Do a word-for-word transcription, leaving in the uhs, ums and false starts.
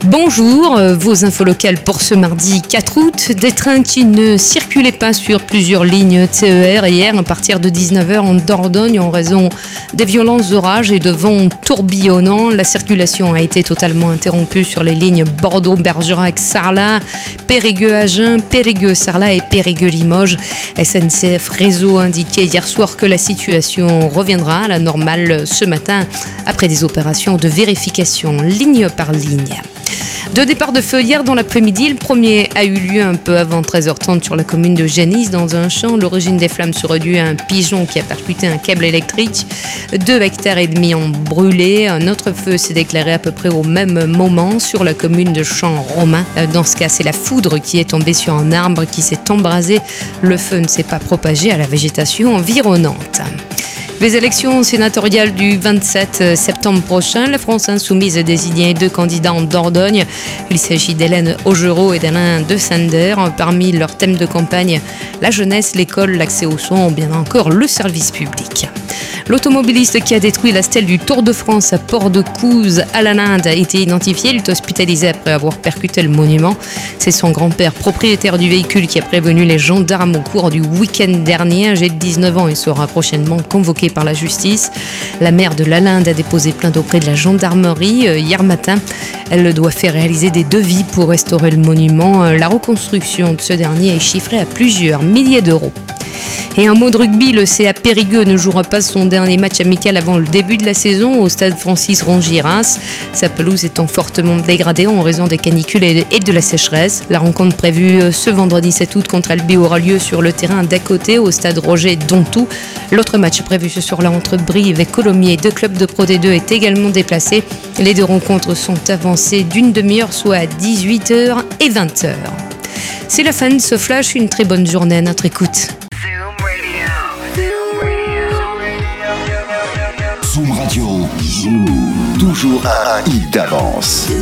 Bonjour, euh, vos infos locales pour ce mardi quatre août. Des trains qui ne circulaient pas sur plusieurs lignes T E R hier à partir de dix-neuf heures en Dordogne en raison des violents orages et de vents tourbillonnants. La circulation a été totalement interrompue sur les lignes Bordeaux-Bergerac-Sarlat, Périgueux-Agen, Périgueux-Sarlat et Périgueux-Limoges. S N C F Réseau indiquait hier soir que la situation reviendra à la normale ce matin après des opérations de vérification ligne par ligne. Deux départs de feu hier dans l'après-midi. Le premier a eu lieu un peu avant treize heures trente sur la commune de Genisse dans un champ. L'origine des flammes serait due à un pigeon qui a percuté un câble électrique. Deux hectares et demi ont brûlé. Un autre feu s'est déclaré à peu près au même moment sur la commune de Champ-Romain. Dans ce cas, c'est la foudre qui est tombée sur un arbre qui s'est embrasé. Le feu ne s'est pas propagé à la végétation environnante. Les élections sénatoriales du vingt-sept septembre prochain, la France insoumise a désigné deux candidats en Dordogne. Il s'agit d'Hélène Augereau et d'Alain de Sander. Parmi leurs thèmes de campagne, la jeunesse, l'école, l'accès aux soins ou bien encore le service public. L'automobiliste qui a détruit la stèle du Tour de France à Port-de-Couze à la Linde a été identifié. Il est hospitalisé après avoir percuté le monument. C'est son grand-père, propriétaire du véhicule, qui a prévenu les gendarmes au cours du week-end dernier. Âgé de dix-neuf ans, il sera prochainement convoqué par la justice. La maire de la Linde a déposé plainte auprès de la gendarmerie euh, hier matin. Elle doit faire réaliser des devis pour restaurer le monument. La reconstruction de ce dernier est chiffrée à plusieurs milliers d'euros. Et un mot de rugby, le C A Périgueux ne jouera pas son dernier match amical avant le début de la saison au stade Francis Rongier-Reims. Sa pelouse étant fortement dégradée en raison des canicules et de la sécheresse. La rencontre prévue ce vendredi sept août contre Albi aura lieu sur le terrain d'à côté au stade Roger Dontou. L'autre match prévu ce soir-là entre Brive et Colomiers, deux clubs de Pro D deux, est également déplacé. Les deux rencontres sont avancées d'une demi-heure, soit à dix-huit heures et vingt heures. C'est la fin de ce flash, une très bonne journée à notre écoute. Zoom Radio, toujours un hit d'avance.